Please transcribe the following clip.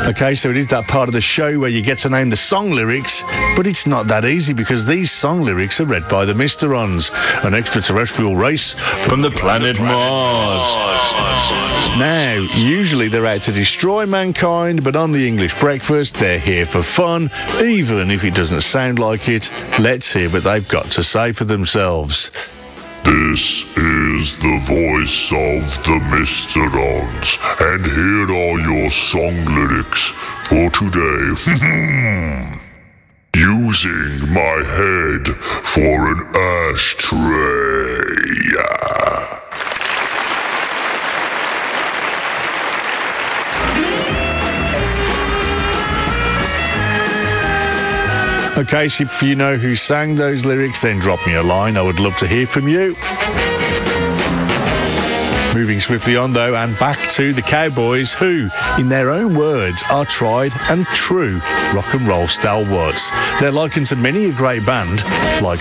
Okay, so it is that part of the show where you get to name the song lyrics, but it's not that easy because these song lyrics are read by the Mysterons, an extraterrestrial race From the planet Mars. Now, usually they're out to destroy mankind, but on the English Breakfast, they're here for fun. Even if it doesn't sound like it, let's hear what they've got to say for themselves. This is the voice of the Mysterons, and here are your song lyrics for today. Using my head for an ashtray. Okay, so if you know who sang those lyrics, then drop me a line. I would love to hear from you. Moving swiftly on, though, and back to the Cowboys, who, in their own words, are tried and true rock and roll stalwarts. They're likened to many a great band, like